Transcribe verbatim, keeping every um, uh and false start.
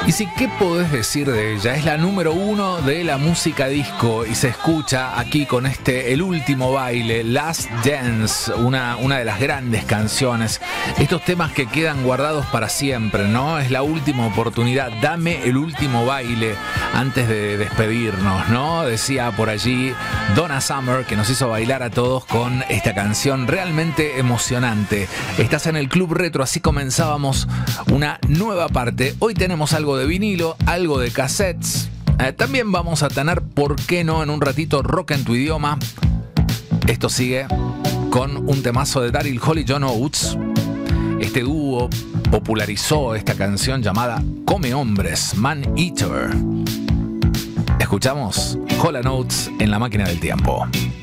Y sí, ¿qué podés decir de ella? Es la número uno de la música disco y se escucha aquí con este El Último Baile, Last Dance, una, una de las grandes canciones. Estos temas que quedan guardados para siempre, ¿no? Es la última oportunidad, dame el último baile antes de despedirnos, ¿no? Decía por allí Donna Summer, que nos hizo bailar a todos con esta canción realmente emocionante. Estás en el Club Retro, así comenzábamos una nueva parte. Hoy tenemos algo de vinilo, algo de cassettes. Eh, también vamos a tener, ¿por qué no?, en un ratito, rock en tu idioma. Esto sigue con un temazo de Daryl Hall y John Oates. Este dúo popularizó esta canción llamada Come Hombres, Man Eater. Escuchamos Hall and Oates en La Máquina del Tiempo.